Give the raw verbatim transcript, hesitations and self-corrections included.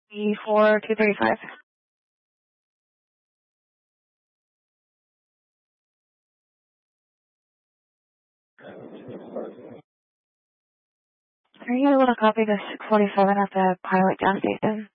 B four two thirty-five. Are you able to copy the six forty-seven at the pilot gas station?